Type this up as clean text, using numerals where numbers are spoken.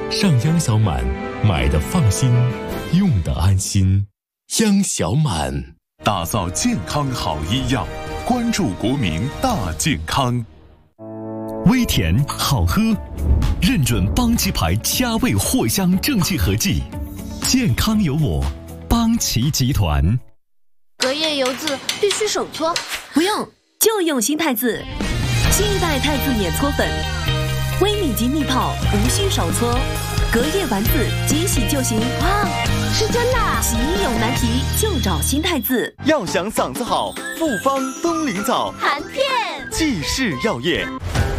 上央小满，买的放心，用的安心。央小满， 打造健康好医药，关注国民大健康。 微甜好喝，认准邦奇牌佳味藿香正气合剂，健康有我，邦奇集团。 隔夜油渍必须手搓， 不用，就用新太字，新一代太字免搓粉，微米级密泡，无需手搓，隔夜完字即洗就行。 哇，是真的啊！ 洗衣有难题就找新太字。 要想嗓子好，复方冬灵草含片济世药业。